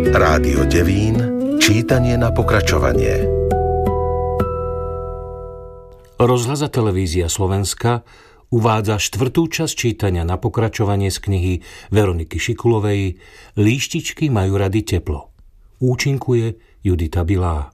Rádio Devín, čítanie na pokračovanie. Rozhlas a televízia Slovenska uvádza 4. časť čítania na pokračovanie z knihy Veroniky Šikulovej Líštičky majú rady teplo. Účinkuje Judita Bilá.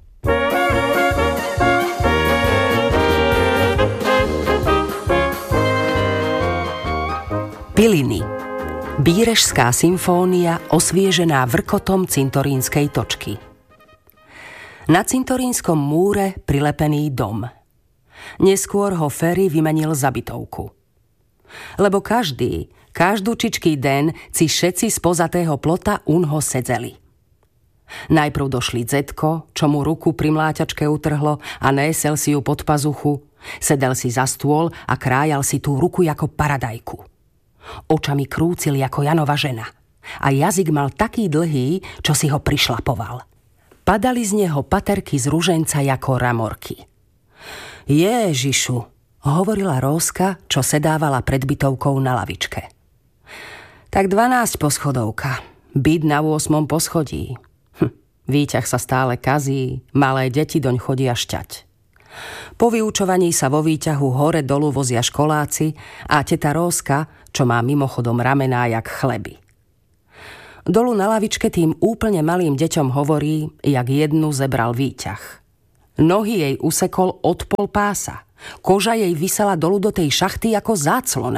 Piliny. Bírežská symfónia osviežená vrkotom cintorínskej točky. Na cintorínskom múre prilepený dom. Neskôr ho Ferry vymenil za bytovku. Lebo každúčičký den si všetci z pozatého plota unho sedzeli. Najprv došli Zetko, čo mu ruku pri mláťačke utrhlo a nésel si ju pod pazuchu, sedel si za stôl a krájal si tú ruku ako paradajku. Očami krúcil ako Janova žena a jazyk mal taký dlhý, čo si ho prišlapoval. Padali z neho paterky z ruženca ako ramorky. Ježišu, hovorila Róska, čo sedávala pred bytovkou na lavičke. Tak 12 poschodovka, byt na 8. poschodí. Výťah sa stále kazí, malé deti doň chodia šťať. Po vyučovaní sa vo výťahu hore dolu vozia školáci a teta Róska, čo má mimochodom ramená jak chleby. Dolu na lavičke tým úplne malým deťom hovorí, jak jednu zebral výťah. Nohy jej usekol od pol pása. Koža jej visela dolu do tej šachty ako záclona.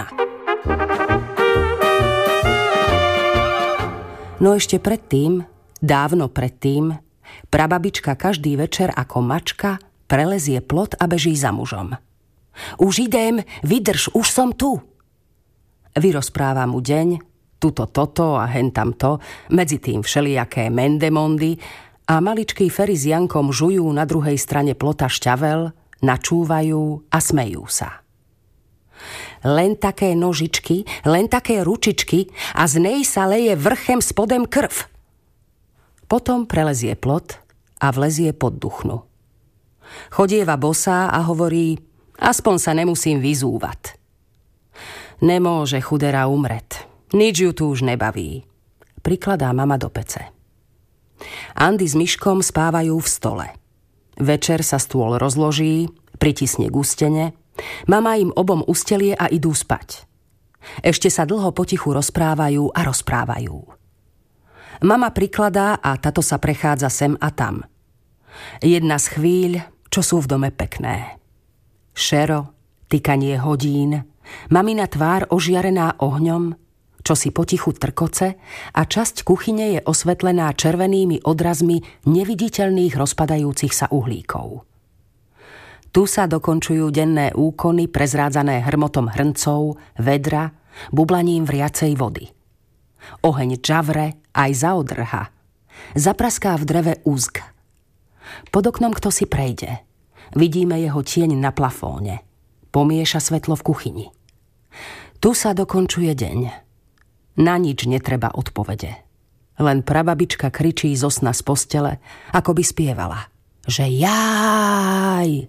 No ešte predtým, dávno predtým, prababička každý večer ako mačka prelezie plot a beží za mužom. Už idem, vydrž, už som tu. Vyrozpráva mu deň, toto a hentamto, medzi tým všelijaké mendemondy a maličký Ferry s Jankom žujú na druhej strane plota šťavel, načúvajú a smejú sa. Len také nožičky, len také ručičky a z nej sa leje vrchem spodem krv. Potom prelezie plot a vlezie pod duchnu. Chodieva bosá a hovorí, aspoň sa nemusím vyzúvať. Nemôže chudera umret. Nič ju tu už nebaví. Prikladá mama do pece. Andy s Myškom spávajú v stole. Večer sa stôl rozloží, pritisne k ústene, mama im obom ustelie a idú spať. Ešte sa dlho potichu rozprávajú a rozprávajú. Mama prikladá a tato sa prechádza sem a tam. Jedna z chvíľ, čo sú v dome pekné. Šero, tykanie hodín, mamina tvár ožiarená ohňom, čo si potichu trkoce a časť kuchyne je osvetlená červenými odrazmi neviditeľných rozpadajúcich sa uhlíkov. Tu sa dokončujú denné úkony prezrádzané hrmotom hrncov, vedra, bublaním vriacej vody. Oheň džavre aj zaodrha. Zapraská v dreve úzk. Pod oknom kto si prejde. Vidíme jeho tieň na plafóne. Pomieša svetlo v kuchyni. Tu sa dokončuje deň. Na nič netreba odpovede. Len prababička kričí zo sna z postele, ako by spievala, že jáj!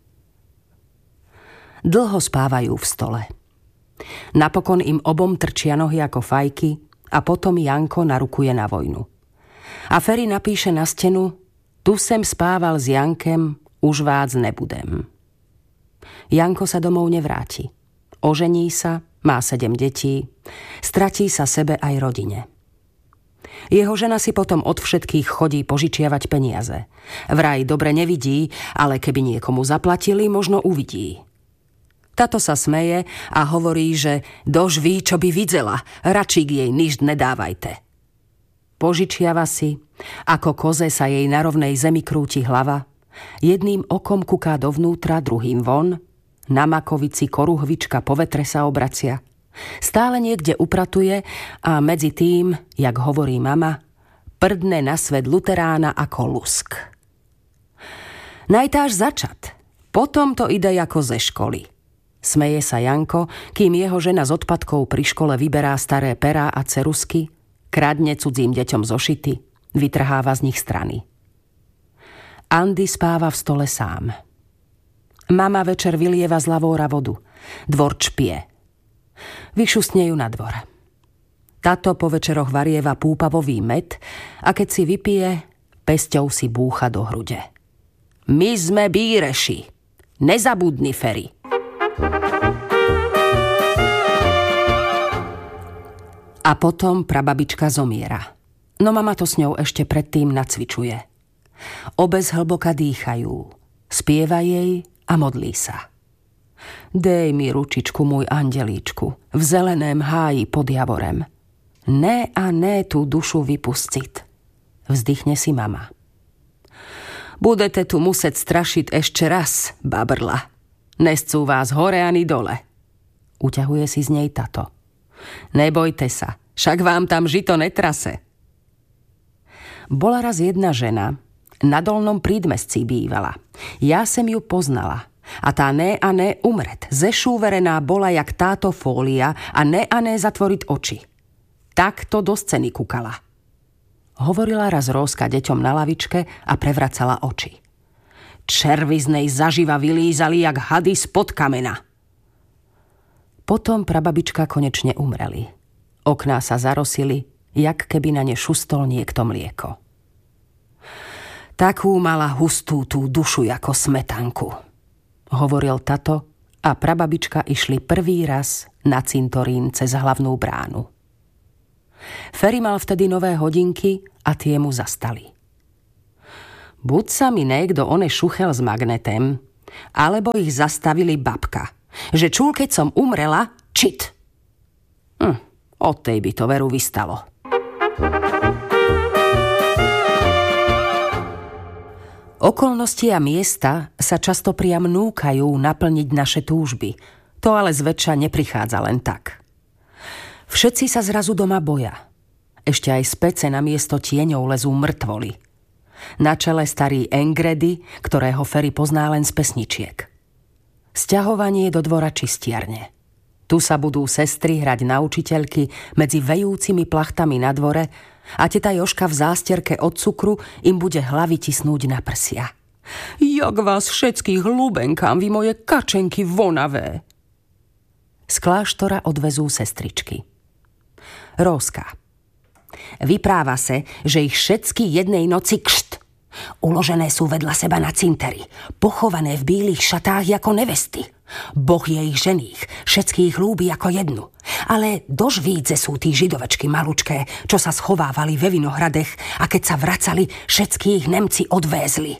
Dlho spávajú v stole. Napokon im obom trčia nohy ako fajky a potom Janko narukuje na vojnu. A Ferry napíše na stenu, tu sem spával s Jankem, už vác nebudem. Janko sa domov nevráti. Ožení sa, má 7 detí, stratí sa sebe aj rodine. Jeho žena si potom od všetkých chodí požičiavať peniaze. Vraj dobre nevidí, ale keby niekomu zaplatili, možno uvidí. Tato sa smeje a hovorí, že dož ví, čo by videla, radšík jej nič nedávajte. Požičiava si, ako koze sa jej na rovnej zemi krúti hlava, jedným okom kuká dovnútra, druhým von, na makovici koruhvička po vetre sa obracia. Stále niekde upratuje a medzi tým, jak hovorí mama, prdne na svet luterána ako lusk. Najtáž začat, potom to ide ako ze školy. Smeje sa Janko, kým jeho žena z odpadkov pri škole vyberá staré perá a cerusky, kradne cudzím deťom zošity, vytrháva z nich strany. Andy spáva v stole sám. Mama večer vylieva z lavóra vodu. Dvor čpie. Vyšustne ju na dvor. Tato po večeroch varieva púpavový med a keď si vypije, pesťou si búcha do hrude. My sme Bíreši. Nezabudni, Feri. A potom prababička zomiera. No mama to s ňou ešte predtým nacvičuje. Obe zhlboka dýchajú. Spieva jej a modlí sa. Dej mi ručičku, môj andelíčku, v zeleném háji pod javorem. Né a né tú dušu vypustit. Vzdychne si mama. Budete tu muset strašiť ešte raz, babrla. Nescú vás hore ani dole. Uťahuje si z nej tato. Nebojte sa, však vám tam žito netrase. Bola raz jedna žena, na Dolnom Prídmestsí bývala. Ja sem ju poznala. A tá né a né umret. Zešúverená bola jak táto fólia a né zatvoriť oči. Takto do scény kúkala. Hovorila raz Rózka deťom na lavičke a prevracala oči. Červy z nej zaživa vylízali jak hady spod kamena. Potom prababička konečne umreli. Okná sa zarosili, jak keby na ne šustol niekto mlieko. Takú mala hustú tú dušu ako smetanku, hovoril tato a prababička išli prvý raz na cintorín cez hlavnú bránu. Feri mal vtedy nové hodinky a tie mu zastali. Buď sa mi niekto šuchel s magnetem, alebo ich zastavili babka, že čul, keď som umrela, čit. Od tej by to veru vystalo. Okolnosti a miesta sa často priam núkajú naplniť naše túžby. To ale zväčša neprichádza len tak. Všetci sa zrazu doma boja. Ešte aj z pece na miesto tieňov lezú mŕtvoly. Na čele starý Engredy, ktorého Feri pozná len z pesničiek. Sťahovanie do dvora čistiarne. Tu sa budú sestry hrať na učiteľky medzi vejúcimi plachtami na dvore a teta Jožka v zásterke od cukru im bude hlavy tisnúť na prsia. Jak vás všetkých ľúbenkám, vy moje kačenky vonavé! Z kláštora odvezú sestričky. Rózka. Vypráva sa, že ich všetky jednej noci kšt. Uložené sú vedľa seba na cinteri, pochované v bílych šatách ako nevesty. Boh je ich ženích, všetkých ľúbi ako jednu. Ale dožvídze sú tí židovečky malučké, čo sa schovávali ve vinohradech a keď sa vracali, všetkých Nemci odvézli.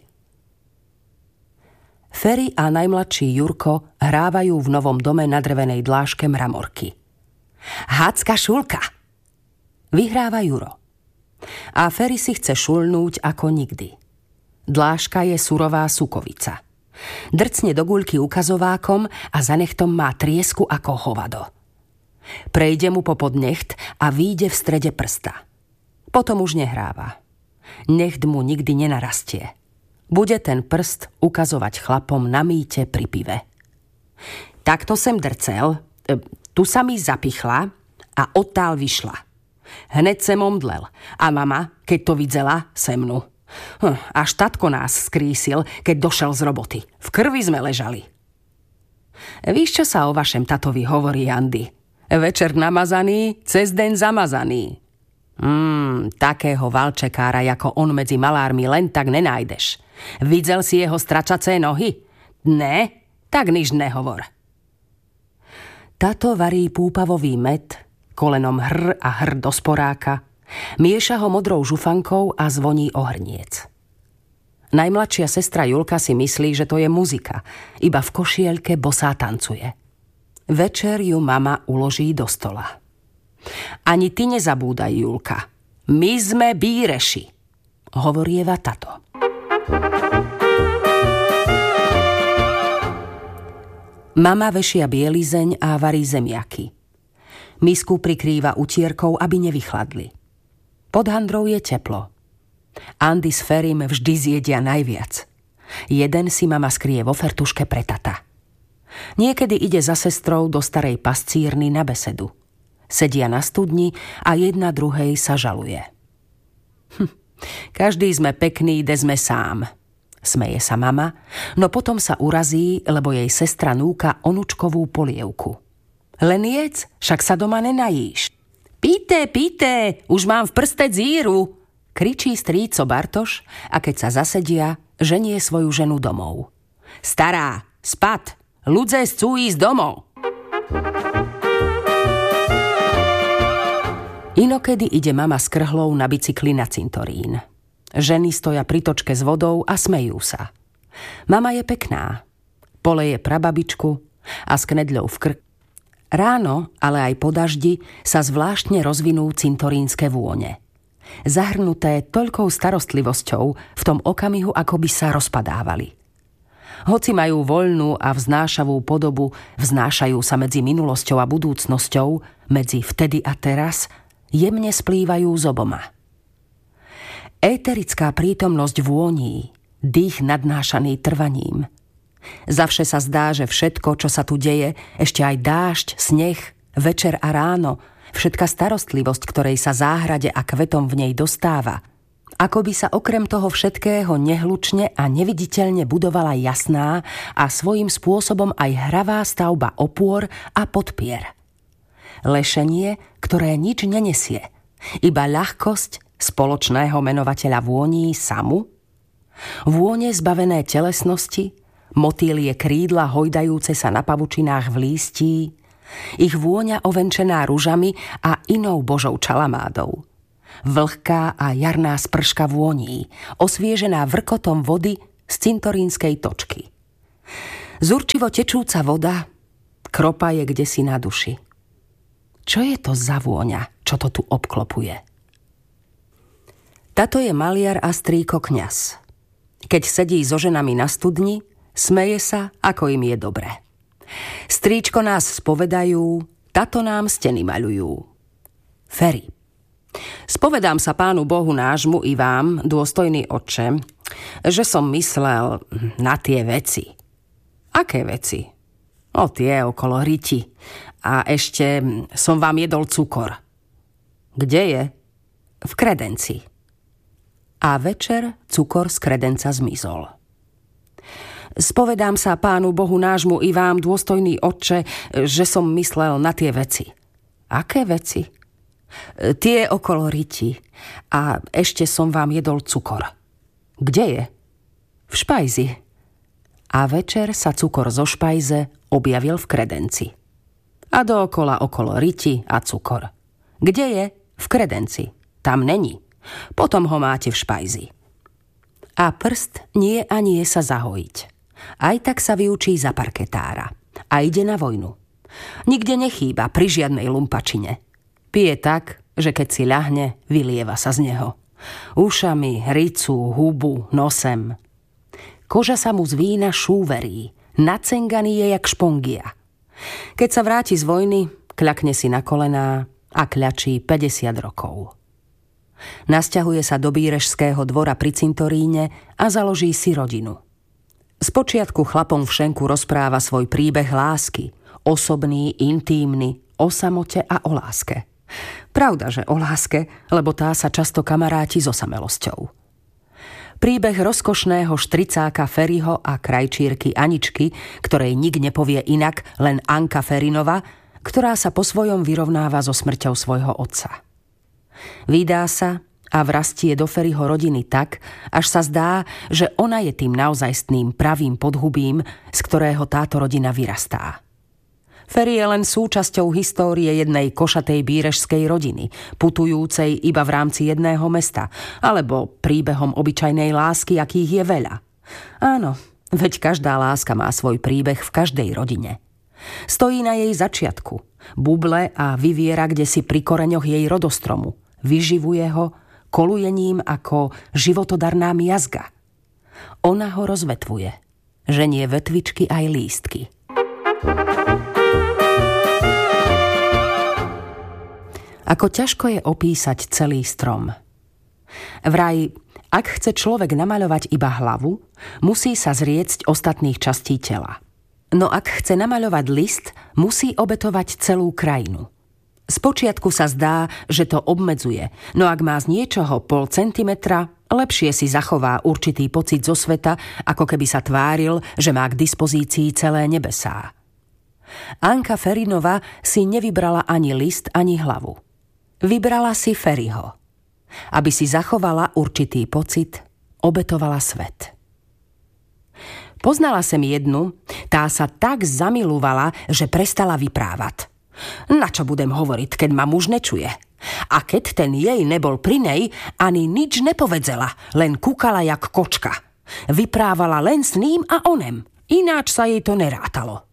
Feri a najmladší Jurko hrávajú v novom dome na drevenej dláške mramorky. Hácka šulka! Vyhráva Juro. A Feri si chce šulnúť ako nikdy. Dláška je surová sukovica. Drcne do guľky ukazovákom a za nechtom má triesku ako hovado. Prejde mu popod necht a výjde v strede prsta. Potom už nehráva. Necht mu nikdy nenarastie. Bude ten prst ukazovať chlapom na mýte pri pive. Takto sem drcel, tu sa mi zapichla a odtál vyšla. Hned sem omdlel a mama, keď to vidzela, se mnu. Až tatko nás skrísil, keď došel z roboty. V krvi sme ležali. Víš, čo sa o vašem tatovi hovorí, Andy? Večer namazaný, cez deň zamazaný. Takého valčekára, ako on medzi malármi len tak nenájdeš. Videl si jeho stračace nohy? Ne? Tak nič nehovor. Tato varí púpavový med, kolenom hr a hr do sporáka, mieša ho modrou žufankou a zvoní o hrniec. Najmladšia sestra Julka si myslí, že to je muzika, iba v košielke bosá tancuje. Večer ju mama uloží do stola. Ani ty nezabúdaj, Julka. My sme Bíreši, hovorieva tato. Mama vešia bielizeň a varí zemiaky. Misku prikrýva utierkou, aby nevychladli. Pod handrou je teplo. Andy s Ferim vždy zjedia najviac. Jeden si mama skrie vo fertuške pre tata. Niekedy ide za sestrou do starej pascírny na besedu. Sedia na studni a jedna druhej sa žaluje. Každý sme pekný, de sme sám. Smeje sa mama, no potom sa urazí, lebo jej sestra núka onučkovú polievku. Len jedz, však sa doma nenajíš. Píte, už mám v prste dzíru, kričí strýco Bartoš a keď sa zasedia, ženie svoju ženu domov. Stará, spad, ľudia chcú ísť domov. Inokedy ide mama s krhlou na bicykli na cintorín. Ženy stoja pri točke s vodou a smejú sa. Mama je pekná. Poleje prababičku a s knedľou v krk. Ráno, ale aj po daždi, sa zvláštne rozvinú cintorínske vône. Zahrnuté toľkou starostlivosťou v tom okamihu, ako by sa rozpadávali. Hoci majú voľnú a vznášavú podobu, vznášajú sa medzi minulosťou a budúcnosťou, medzi vtedy a teraz, jemne splývajú z oboma. Éterická prítomnosť vôní, dých nadnášaný trvaním. Zavše sa zdá, že všetko, čo sa tu deje, ešte aj dážď, sneh, večer a ráno, všetká starostlivosť, ktorej sa záhrade a kvetom v nej dostáva, ako by sa okrem toho všetkého nehlučne a neviditeľne budovala jasná a svojím spôsobom aj hravá stavba opôr a podpier. Lešenie, ktoré nič nenesie, iba ľahkosť spoločného menovateľa vôní samu, vône zbavené telesnosti, motýlie krídla hojdajúce sa na pavučinách v lístí, ich vôňa ovenčená ružami a inou božou čalamádou. Vlhká a jarná sprška vôní, osviežená vrkotom vody z cintorínskej točky. Zurčivo tečúca voda, kropa je kdesi na duši. Čo je to za vôňa, čo to tu obklopuje? Tato je maliar a strýko kňaz. Keď sedí so ženami na studni, smeje sa, ako im je dobre. Strýčko nás spovedajú, tato nám steny maľujú. Feri. Spovedám sa Pánu Bohu nášmu i vám, dôstojný otče, že som myslel na tie veci. Aké veci? O tie okolo riti. A ešte som vám jedol cukor. Kde je? V kredenci. A večer cukor z kredenca zmizol. Spovedám sa Pánu Bohu nášmu i vám, dôstojný otče, že som myslel na tie veci. Aké veci? Tie okolo riti. A ešte som vám jedol cukor. Kde je? V špajzi. A večer sa cukor zo špajze objavil v kredenci. A dookola okolo riti a cukor. Kde je? V kredenci. Tam není. Potom ho máte v špajzi. A prst nie a nie sa zahojiť. Aj tak sa vyučí za parketára. A ide na vojnu. Nikde nechýba pri žiadnej lumpačine. Pije tak, že keď si ľahne, vylieva sa z neho. Ušami, ricu, hubu, nosem. Koža sa mu z vína šúverí. Nacenganý je jak špongia. Keď sa vráti z vojny, kľakne si na kolená a kľačí 50 rokov. Nasťahuje sa do Bírežského dvora pri cintoríne a založí si rodinu. Spočiatku chlapom v šenku rozpráva svoj príbeh lásky, osobný, intímny, o samote a o láske. Pravda, že o láske, lebo tá sa často kamaráti s osamelosťou. Príbeh rozkošného štricáka Feriho a krajčírky Aničky, ktorej nik nepovie inak, len Anka Ferinova, ktorá sa po svojom vyrovnáva so smrťou svojho otca. Vydá sa a vrastie do Feriho rodiny tak, až sa zdá, že ona je tým naozajstným pravým podhubím, z ktorého táto rodina vyrastá. Feri je len súčasťou histórie jednej košatej bírežskej rodiny, putujúcej iba v rámci jedného mesta, alebo príbehom obyčajnej lásky, akých je veľa. Áno, veď každá láska má svoj príbeh v každej rodine. Stojí na jej začiatku, buble a vyviera kdesi pri koreňoch jej rodostromu. Vyživuje ho, koluje ním ako životodarná miazga. Ona ho rozvetvuje, ženie vetvičky aj lístky. Ako ťažko je opísať celý strom. Vraj, ak chce človek namaľovať iba hlavu, musí sa zriecť ostatných častí tela. No ak chce namaľovať list, musí obetovať celú krajinu. Spočiatku sa zdá, že to obmedzuje, no ak má z niečoho 0,5 centimetra, lepšie si zachová určitý pocit zo sveta, ako keby sa tváril, že má k dispozícii celé nebesá. Anka Ferinova si nevybrala ani list, ani hlavu. Vybrala si Ferryho. Aby si zachovala určitý pocit, obetovala svet. Poznala sem jednu, tá sa tak zamilovala, že prestala vyprávať. Na čo budem hovoriť, keď ma muž nečuje? A keď ten jej nebol pri nej, ani nič nepovedzela, len kúkala jak kočka. Vyprávala len s ním a onem, ináč sa jej to nerátalo.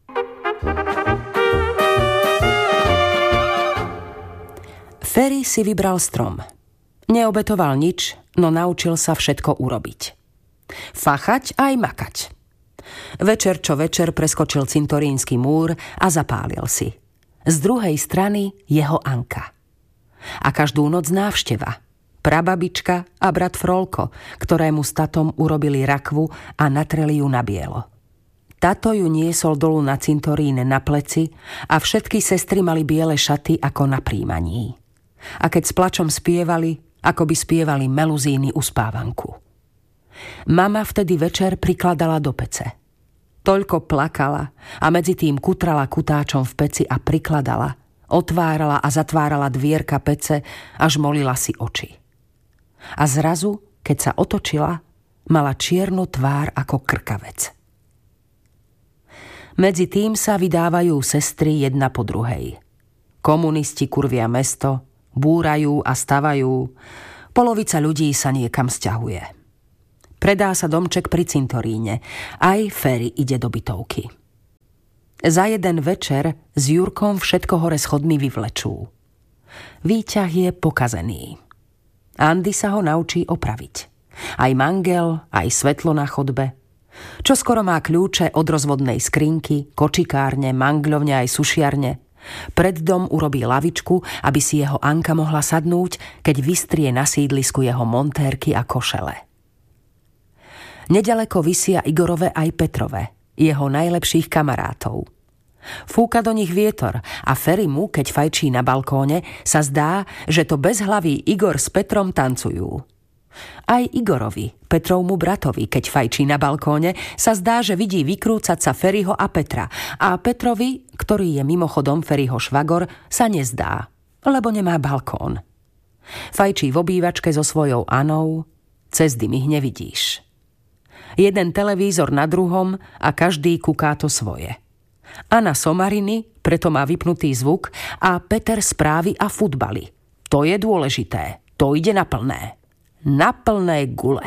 Ferry si vybral strom. Neobetoval nič, no naučil sa všetko urobiť. Fachať aj makať. Večer čo večer preskočil cintorínsky múr a zapálil si. Z druhej strany jeho Anka. A každú noc návšteva. Prababička a brat Frolko, ktorému s tatom urobili rakvu a natreli ju na bielo. Tato ju niesol dolu na cintorín na pleci a všetky sestry mali biele šaty ako na príjmaní. A keď s plačom spievali, ako by spievali meluzíny u spávanku. Mama vtedy večer prikladala do pece. Toľko plakala a medzi tým kutrala kutáčom v peci a prikladala, otvárala a zatvárala dvierka pece, až molila si oči. A zrazu, keď sa otočila, mala čiernu tvár ako krkavec. Medzi tým sa vydávajú sestry jedna po druhej. Komunisti kurvia mesto, búrajú a stavajú, polovica ľudí sa niekam sťahuje. Predá sa domček pri cintoríne, aj Ferry ide do bytovky. Za jeden večer s Jurkom všetko hore schodmi vyvlečú. Výťah je pokazený. Andy sa ho naučí opraviť. Aj mangel, aj svetlo na chodbe. Čo skoro má kľúče od rozvodnej skrinky, kočikárne, mangľovne aj sušiarne. Pred dom urobí lavičku, aby si jeho Anka mohla sadnúť, keď vystrie na sídlisku jeho montérky a košele. Nedaleko visia Igorove aj Petrove, jeho najlepších kamarátov. Fúka do nich vietor a Ferry mu, keď fajčí na balkóne, sa zdá, že to bezhlavý Igor s Petrom tancujú. Aj Igorovi, Petrovmu bratovi, keď fajčí na balkóne, sa zdá, že vidí vykrúcať sa Ferryho a Petra. A Petrovi, ktorý je mimochodom Ferryho švagor, sa nezdá, lebo nemá balkón. Fajčí v obývačke so svojou Anou, cez dym ich nevidíš. Jeden televízor na druhom a každý kuká to svoje. Ana somariny, preto má vypnutý zvuk, a Peter správy a futbaly. To je dôležité, to ide na plné. Na plné gule.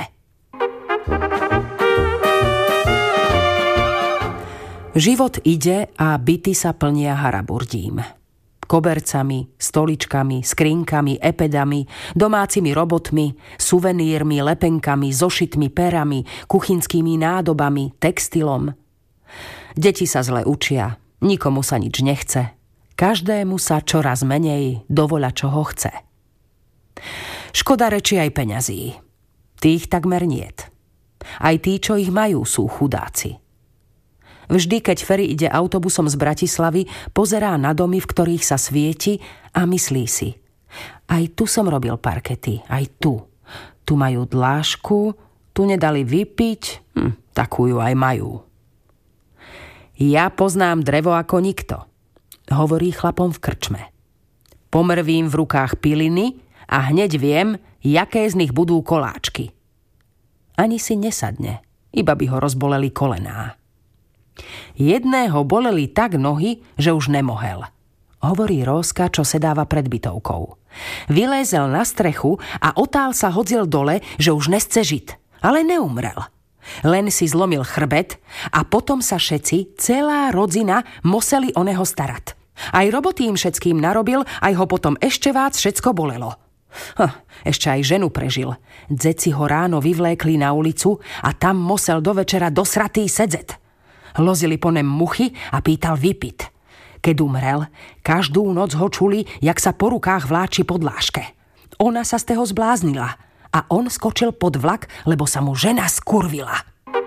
Život ide a byty sa plnia haraburdím. Kobercami, stoličkami, skrinkami, epedami, domácimi robotmi, suvenírmi, lepenkami, zošitmi, perami, kuchynskými nádobami, textilom. Deti sa zle učia, nikomu sa nič nechce. Každému sa čoraz menej dovoľa, čo ho chce. Škoda reči aj peňazí. Tých takmer niet. Aj tí, čo ich majú, sú chudáci. Vždy, keď Ferry ide autobusom z Bratislavy, pozerá na domy, v ktorých sa svieti a myslí si: aj tu som robil parkety, aj tu. Tu majú dlášku, tu nedali vypiť, takú ju aj majú. Ja poznám drevo ako nikto, hovorí chlapom v krčme. Pomrvím v rukách piliny a hneď viem, jaké z nich budú koláčky. Ani si nesadne, iba by ho rozboleli kolená. Jedného boleli tak nohy, že už nemohel, hovorí Rózka, čo sedáva pred bytovkou. Vylézel na strechu a otál sa hodzil dole, že už nesce žiť, ale neumrel. Len si zlomil chrbet a potom sa všetci, celá rodzina, museli o neho starať. Aj roboty im všetkým narobil, aj ho potom ešte vác všetko bolelo. Ešte aj ženu prežil. Dzeci ho ráno vyvlékli na ulicu a tam musel do večera dosratý sedzet. Lozili po nem muchy a pýtal vypit. Keď umrel, každú noc ho čuli, jak sa po rukách vláči po dláške. Ona sa z toho zbláznila a on skočil pod vlak, lebo sa mu žena skurvila.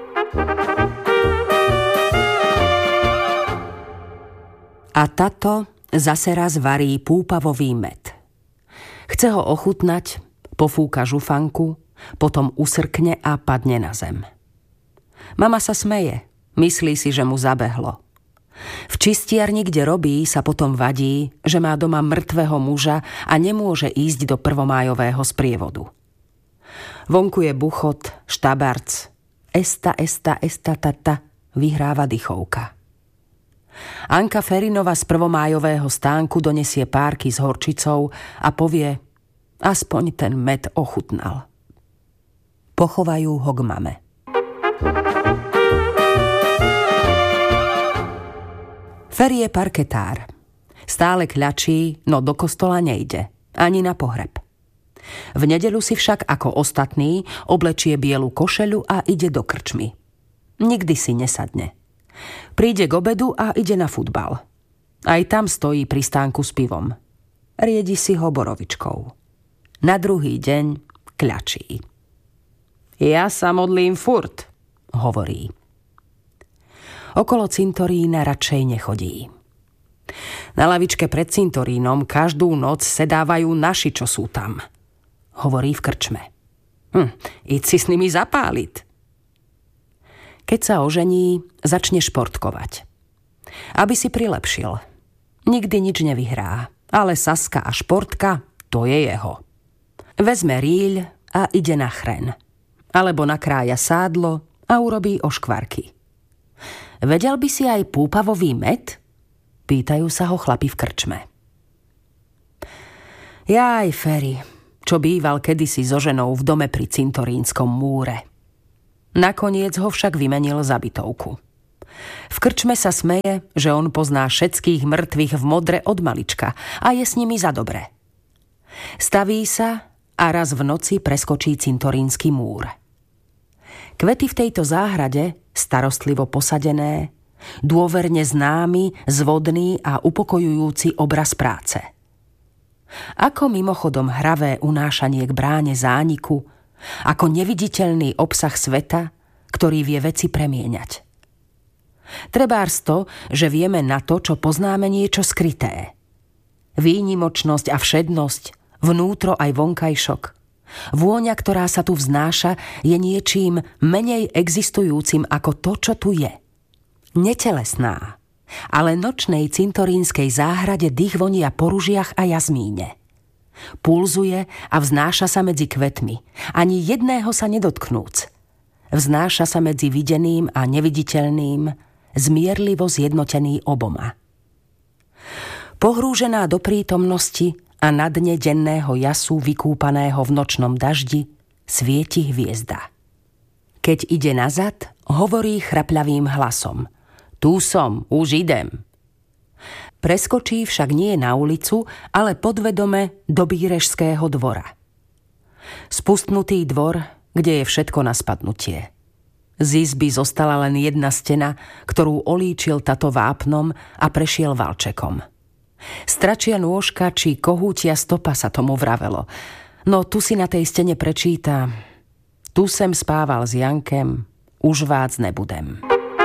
A tato zase raz varí púpavový med. Chce ho ochutnať, pofúka žufanku, potom usrkne a padne na zem. Mama sa smeje, myslí si, že mu zabehlo. V čistiarni, kde robí, sa potom vadí, že má doma mŕtvého muža a nemôže ísť do prvomájového sprievodu. Vonku je buchot, štabarc. Esta, tata, vyhráva dychovka. Anka Ferinova z prvomájového stánku donesie párky s horčicou a povie: aspoň ten med ochutnal. Pochovajú ho k mame. Feri je parketár. Stále kľačí, no do kostola nejde. Ani na pohreb. V nedeľu si však ako ostatní oblečie bielu košeľu a ide do krčmy. Nikdy si nesadne. Príde k obedu a ide na futbal. Aj tam stojí pri stánku s pivom. Riedi si ho borovičkou. Na druhý deň kľačí. Ja sa modlím furt, hovorí. Okolo cintorína radšej nechodí. Na lavičke pred cintorínom každú noc sedávajú naši, čo sú tam, hovorí v krčme. Íď si s nimi zapáliť. Keď sa ožení, začne športkovať. Aby si prilepšil. Nikdy nič nevyhrá, ale Saska a športka, to je jeho. Vezme rýľ a ide na chren. Alebo nakrája sádlo a urobí oškvarky. Vedel by si aj púpavový med? Pýtajú sa ho chlapi v krčme. Jaj, Feri, čo býval kedysi so ženou v dome pri cintorínskom múre. Nakoniec ho však vymenil za bytovku. V krčme sa smeje, že on pozná všetkých mŕtvych v modre od malička a je s nimi za dobre. Staví sa a raz v noci preskočí cintorínsky múr. Kvety v tejto záhrade, starostlivo posadené, dôverne známy, zvodný a upokojujúci obraz práce. Ako mimochodom hravé unášanie k bráne zániku, ako neviditeľný obsah sveta, ktorý vie veci premieňať. Trebárs to, že vieme na to, čo poznáme, niečo skryté. Výnimočnosť a všednosť, vnútro aj vonkajšok. Vôňa, ktorá sa tu vznáša, je niečím menej existujúcim ako to, čo tu je. Netelesná, ale nočnej cintorínskej záhrade dých vonia po ružiach a jazmíne. Pulzuje a vznáša sa medzi kvetmi, ani jedného sa nedotknúc. Vznáša sa medzi videným a neviditeľným, zmierlivo zjednotený oboma. Pohrúžená do prítomnosti a na dne denného jasu vykúpaného v nočnom daždi svieti hviezda. Keď ide nazad, hovorí chrapľavým hlasom: Tu som, už idem. Preskočí však nie na ulicu, ale podvedome do Bírežského dvora. Spustnutý dvor, kde je všetko na spadnutie. Z izby zostala len jedna stena, ktorú olíčil tato vápnom a prešiel valčekom. Stračia nôžka či kohútia stopa sa tomu vravelo. No tu si na tej stene prečíta: Tu sem spával s Jankem, už vác nebudem.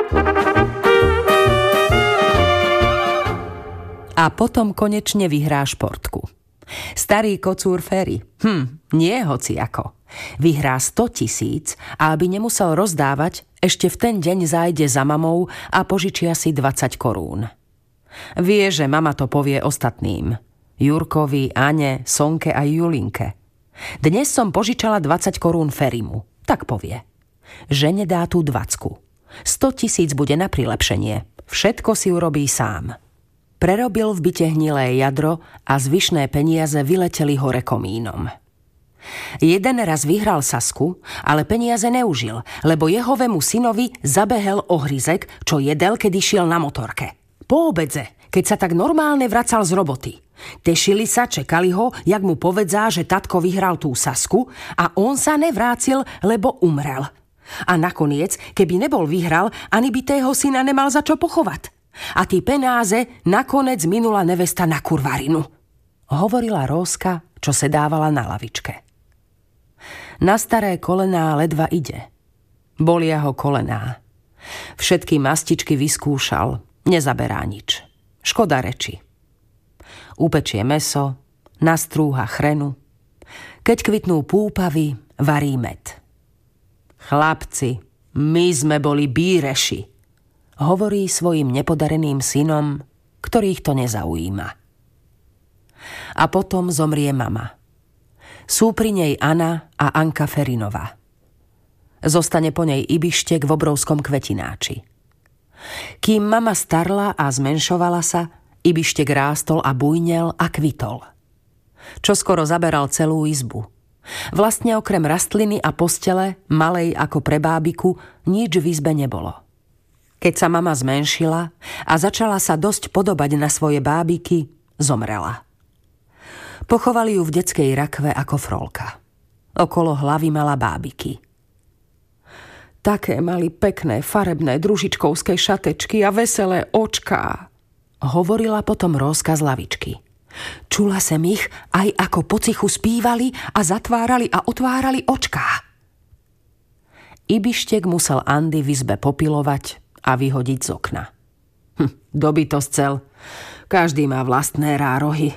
A potom konečne vyhrá športku. Starý kocúr Feri, nie hociako. Vyhrá 100 000 a aby nemusel rozdávať, ešte v ten deň zájde za mamou a požičia si 20 korún. Vie, že mama to povie ostatným. Jurkovi, Ane, Sonke a Julinke. Dnes som požičala 20 korún Ferimu, tak povie. Žene dá tú 20. 100 000 bude na prilepšenie. Všetko si urobí sám. Prerobil v byte hnilé jadro a zvyšné peniaze vyleteli hore komínom. Jeden raz vyhral Sasku, ale peniaze neužil, lebo jehovému synovi zabehel ohryzek, čo jedel, keď išiel na motorke. Po obedze, keď sa tak normálne vracal z roboty. Tešili sa, čekali ho, jak mu povedzá, že tatko vyhral tú Sasku a on sa nevrácil, lebo umrel. A nakoniec, keby nebol vyhral, ani by tého syna nemal za čo pochovať. A tí penáze nakoniec minula nevesta na kurvarinu, hovorila Róska, čo sedávala na lavičke. Na staré kolená ledva ide. Bolia ho kolená. Všetky mastičky vyskúšal, nezaberá nič. Škoda reči. Upečie meso, nastrúha chrenu. Keď kvitnú púpavy, varí med. Chlapci, my sme boli bíreši, hovorí svojim nepodareným synom, ktorých to nezaujíma. A potom zomrie mama. Sú pri nej Anna a Anka Ferinová. Zostane po nej Ibištek v obrovskom kvetináči. Kým mama starla a zmenšovala sa, Ibištek rástol a bujnel a kvitol. Čoskoro zaberal celú izbu. Vlastne okrem rastliny a postele, malej ako pre bábiku, nič v izbe nebolo. Keď sa mama zmenšila a začala sa dosť podobať na svoje bábiky, zomrela. Pochovali ju v detskej rakve ako frolka. Okolo hlavy mala bábiky. Také mali pekné, farebné družičkovské šatečky a veselé očká, hovorila potom Róska z lavičky. Čula sem ich, aj ako po cichu spívali a zatvárali a otvárali očká. Ibištek musel Andy v izbe popilovať a vyhodiť z okna. Doby to scel. Každý má vlastné rárohy.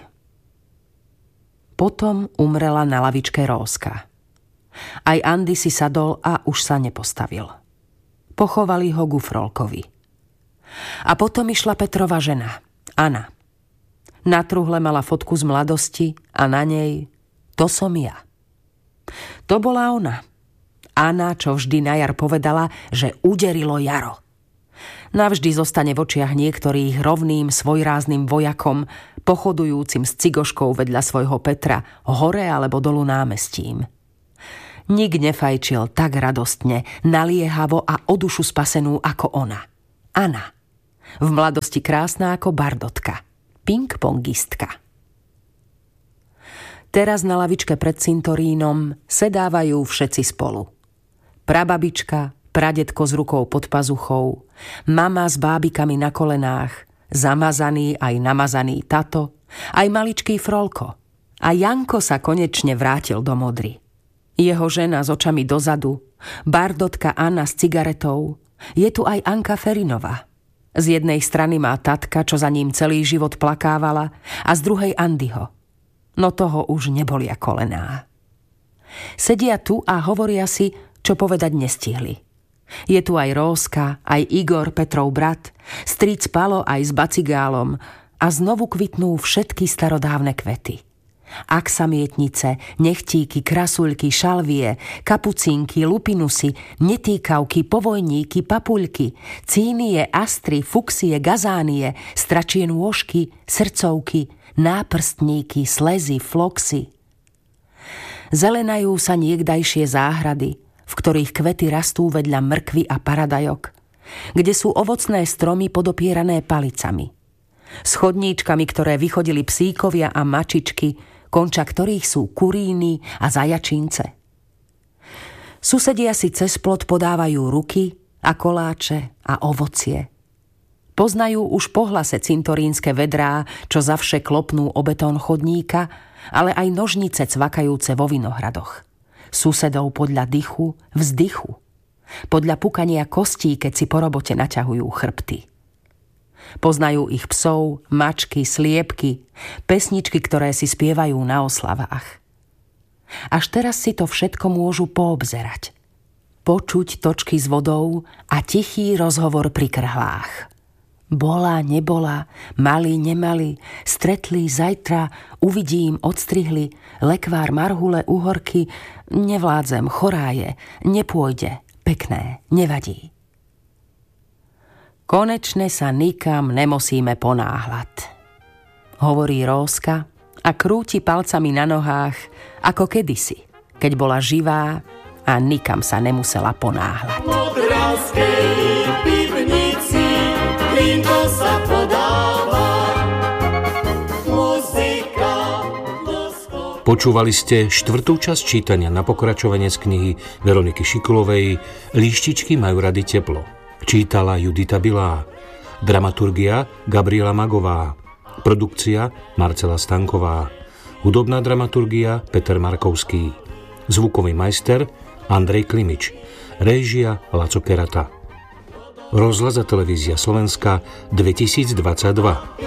Potom umrela na lavičke Róska. Aj Andy si sadol a už sa nepostavil. Pochovali ho ku frolkovi. A potom išla Petrova žena, Anna. Na truhle mala fotku z mladosti a na nej to som ja. To bola ona. Anna, čo vždy na jar povedala, že uderilo jaro. Navždy zostane v očiach niektorých rovným svojrázným vojakom, pochodujúcim s cigoškou vedľa svojho Petra hore alebo dolu námestím. Nik nefajčil tak radostne, naliehavo a o dušu spasenú ako ona. Anna. V mladosti krásna ako bardotka. Pingpongistka. Teraz na lavičke pred cintorínom sedávajú všetci spolu. Prababička, pradedko s rukou pod pazuchou, mama s bábikami na kolenách, zamazaný aj namazaný tato, aj maličký Frolko. A Janko sa konečne vrátil do Modry. Jeho žena s očami dozadu, bardotka Anna s cigaretou, je tu aj Anka Ferinová. Z jednej strany má tatka, čo za ním celý život plakávala, a z druhej Andyho. No toho už nebolia kolená. Sedia tu a hovoria si, čo povedať nestihli. Je tu aj Róska, aj Igor, Petrov brat, strýc Palo aj s bacigálom a znovu kvitnú všetky starodávne kvety. Aksamietnice, nechtíky, krasuľky, šalvie, kapucínky, lupinusy, netýkavky, povojníky, papuľky, cínie, astry, fuksie, gazánie, stračie nôžky, srdcovky, náprstníky, slezy, floxy. Zelenajú sa niekdajšie záhrady, v ktorých kvety rastú vedľa mrkvy a paradajok, kde sú ovocné stromy podopierané palicami. S chodníčkami, ktoré vychodili psíkovia a mačičky, konča ktorých sú kuríny a zajačince. Susedia si cez plot podávajú ruky a koláče a ovocie. Poznajú už po hlase cintorínske vedrá, čo zavše klopnú o betón chodníka, ale aj nožnice cvakajúce vo vinohradoch. Susedov podľa dychu, vzdychu. Podľa pukania kostí, keď si po robote naťahujú chrbty. Poznajú ich psov, mačky, sliepky, pesničky, ktoré si spievajú na oslavách. Až teraz si to všetko môžu poobzerať. Počuť točky s vodou a tichý rozhovor pri krhlách. Bola, nebola, mali, nemali, stretli, zajtra, uvidím, odstrihli, lekvár, marhule, uhorky, nevládzem, chorá je, nepôjde, pekné, nevadí. Konečne sa nikam nemusíme ponáhľať, hovorí Róska a krúti palcami na nohách, ako kedysi, keď bola živá a nikam sa nemusela ponáhľať. Modranskej pivnici víno sa podáva, muzika. Počúvali ste 4. časť čítania na pokračovanie z knihy Veroniky Šikulovej Líštičky majú rady teplo. Čítala Judita Bilá. Dramaturgia Gabriela Magová. Produkcia Marcela Stanková. Hudobná dramaturgia Peter Markovský. Zvukový majster Andrej Klimič. Réžia Laco Kerata. Rozhlas a televízia Slovenska 2022.